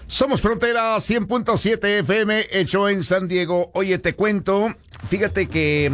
Somos Frontera 100.7 FM, hecho en San Diego. Oye, te cuento, fíjate que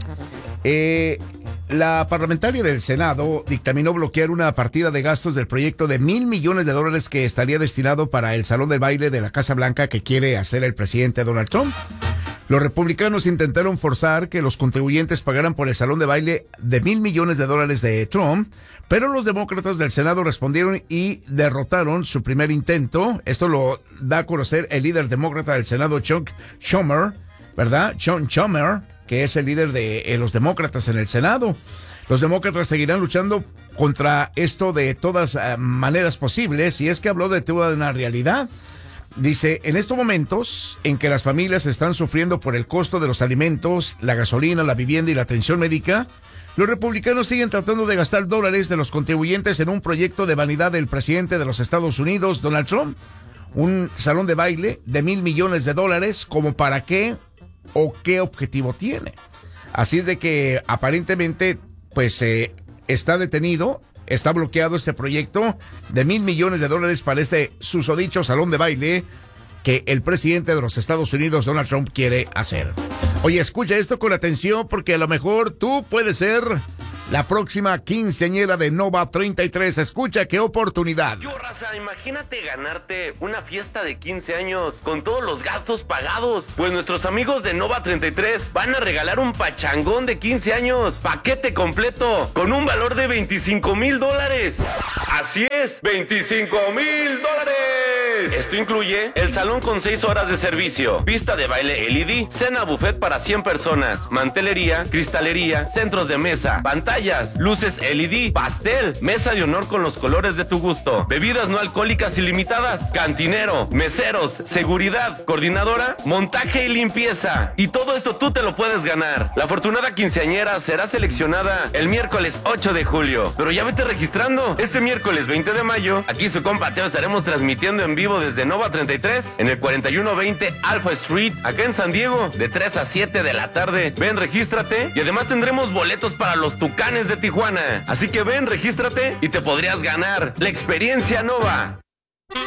la parlamentaria del Senado dictaminó bloquear una partida de gastos del proyecto de $1,000 millones que estaría destinado para el salón de baile de la Casa Blanca que quiere hacer el presidente Donald Trump. Los republicanos intentaron forzar que los contribuyentes pagaran por el salón de baile de $1,000 millones de Trump, pero los demócratas del Senado respondieron y derrotaron su primer intento. Esto lo da a conocer el líder demócrata del Senado, Chuck Schumer, ¿verdad? Chuck Schumer, que es el líder de los demócratas en el Senado. Los demócratas seguirán luchando contra esto de todas maneras posibles, y es que habló de toda una realidad. Dice, en estos momentos en que las familias están sufriendo por el costo de los alimentos, la gasolina, la vivienda y la atención médica, los republicanos siguen tratando de gastar dólares de los contribuyentes en un proyecto de vanidad del presidente de los Estados Unidos, Donald Trump. Un salón de baile de $1,000 millones, ¿como para qué o qué objetivo tiene? Así es de que aparentemente, pues, está detenido. Está bloqueado este proyecto de $1,000 millones para este susodicho salón de baile que el presidente de los Estados Unidos, Donald Trump, quiere hacer. Oye, escucha esto con atención porque a lo mejor tú puedes ser la próxima quinceañera de Nova 33. Escucha qué oportunidad. Yo, raza, imagínate ganarte una fiesta de 15 años con todos los gastos pagados. Pues nuestros amigos de Nova 33 van a regalar un pachangón de 15 años, paquete completo, con un valor de $25,000. Así es, $25,000. Esto incluye el salón con 6 horas de servicio, pista de baile LED, cena buffet para 100 personas, mantelería, cristalería, centros de mesa, pantallas, luces LED, pastel, mesa de honor con los colores de tu gusto, bebidas no alcohólicas ilimitadas, cantinero, meseros, seguridad, coordinadora, montaje y limpieza. Y todo esto tú te lo puedes ganar. La afortunada quinceañera será seleccionada el miércoles 8 de julio. Pero ya vete registrando. Este miércoles 20 de mayo, aquí su compa Teo estaremos transmitiendo en vivo desde Nova 33 en el 4120 Alpha Street, acá en San Diego, de 3 a 7 de la tarde. Ven, regístrate y además tendremos boletos para los Tucanes de Tijuana. Así que ven, regístrate y te podrías ganar la experiencia Nova.